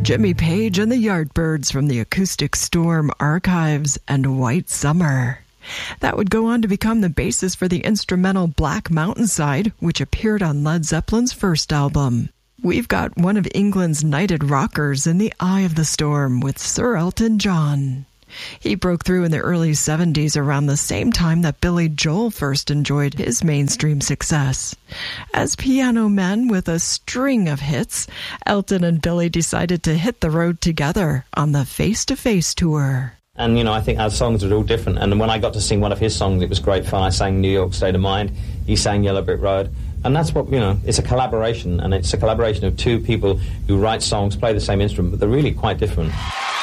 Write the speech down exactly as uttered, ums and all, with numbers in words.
Jimmy Page and the Yardbirds from the Acoustic Storm archives, and White Summer. That would go on to become the basis for the instrumental Black Mountainside, which appeared on Led Zeppelin's first album. We've got one of England's knighted rockers in the eye of the storm with Sir Elton John. He broke through in the early seventies around the same time that Billy Joel first enjoyed his mainstream success. As piano men with a string of hits, Elton and Billy decided to hit the road together on the Face to Face tour. And, you know, I think our songs are all different. And when I got to sing one of his songs, it was great fun. I sang New York State of Mind. He sang Yellow Brick Road. And that's what, you know, it's a collaboration. And it's a collaboration of two people who write songs, play the same instrument, but they're really quite different.